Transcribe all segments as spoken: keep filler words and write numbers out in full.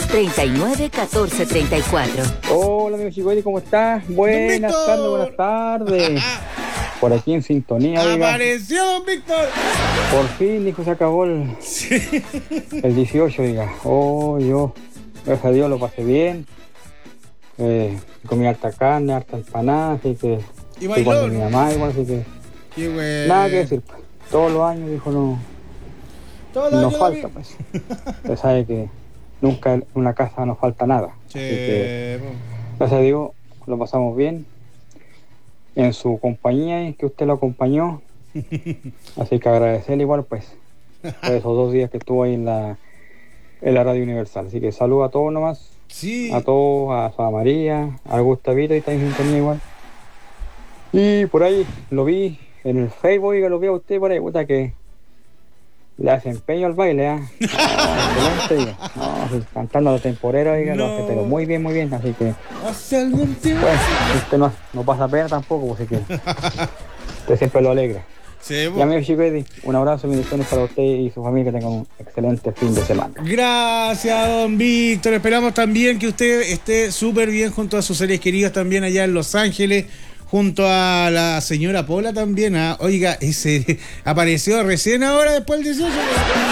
treinta y nueve, catorce, treinta y cuatro. Hola, amigo Chicoeli, ¿cómo estás? Buenas tardes, buenas tardes. Por aquí en sintonía, oiga. ¡Apareció, don Víctor! Por fin, hijo, se acabó el, sí. el dieciocho, oiga. Oh, yo, gracias a Dios, lo pasé bien. Eh, comí harta carne, harta empanada, así que... Y bailó, igual de mi mamá, igual, así que... Qué bueno. Nada que decir, pues. Todos los años, dijo, no... Todos no los años falta, pues. Usted sabe que nunca en una casa no falta nada. Sí. Así que, gracias a Dios, lo pasamos bien. En su compañía y que usted lo acompañó. Así que agradecerle igual, pues, por esos dos días que estuvo ahí en la, en la Radio Universal. Así que saludo a todos nomás. Sí. A todos, a Sara María, a Gustavito, y está en sintonía igual. Y por ahí lo vi en el Facebook, y lo vi a usted por ahí, puta, que le hace empeño al baile, ¿eh? No, excelente, no, sí, cantando a los temporeros, oiga, no. Lo hace, pero muy bien, muy bien, así que... Hace algún tiempo... Pues, usted no, no pasa pena tampoco, así que... Usted siempre lo alegra. Sí, y amigo Chicoeli, un abrazo y bendiciones para usted y su familia, que tengan un excelente fin de semana. Gracias, don Víctor. Esperamos también que usted esté súper bien junto a sus seres queridos también allá en Los Ángeles, junto a la señora Pola también. ¿Ah? Oiga, ese apareció recién ahora después del dieciocho.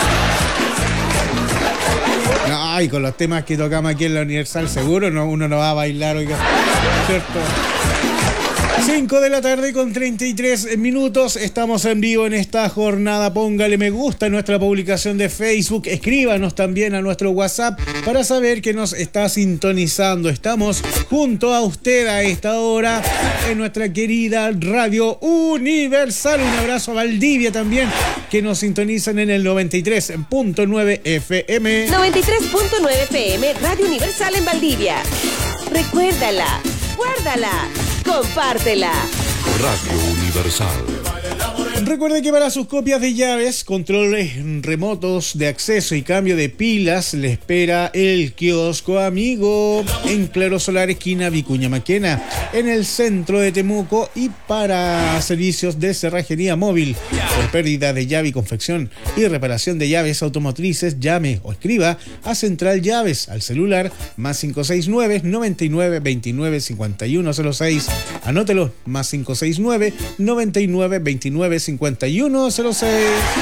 No, y con los temas que tocamos aquí en la Universal, seguro no, uno no va a bailar, oiga. ¿Cierto? cinco de la tarde con treinta y tres minutos. Estamos en vivo en esta jornada. Póngale me gusta en nuestra publicación de Facebook. Escríbanos también a nuestro WhatsApp para saber que nos está sintonizando. Estamos junto a usted a esta hora en nuestra querida Radio Universal. Un abrazo a Valdivia también, que nos sintonizan en el noventa y tres punto nueve F M. noventa y tres punto nueve F M, Radio Universal en Valdivia. Recuérdala, guárdala, compártela. Radio Universal. Recuerde que para sus copias de llaves, controles remotos de acceso y cambio de pilas, le espera el kiosco amigo en Claro Solar, esquina Vicuña Maquena, en el centro de Temuco, y para servicios de cerrajería móvil por pérdida de llave y confección y reparación de llaves automotrices, llame o escriba a Central Llaves al celular más cinco seis nueve, noventa y nueve, veintinueve, cincuenta y uno cero seis. Anótelo, más cinco seis nueve, noventa y nueve, veintinueve, cincuenta y uno cero seis.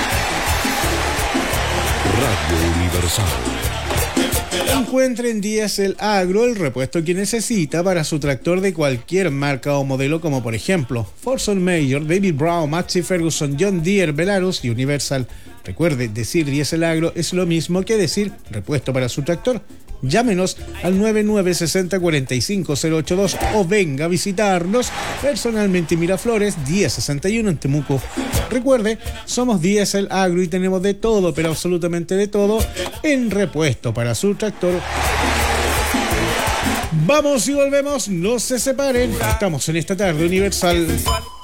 Radio Universal. Encuentre en Diesel Agro el repuesto que necesita para su tractor de cualquier marca o modelo, como por ejemplo Forson Major, David Brown, Massey Ferguson, John Deere, Belarus y Universal. Recuerde, decir Diesel Agro es lo mismo que decir repuesto para su tractor. Llámenos al nueve nueve seis cero, cuatro cinco cero ocho dos o venga a visitarnos personalmente en Miraflores diez sesenta y uno en Temuco. Recuerde, somos Diesel Agro y tenemos de todo, pero absolutamente de todo, en repuesto para su tractor. Vamos y volvemos, no se separen. Estamos en esta tarde Universal.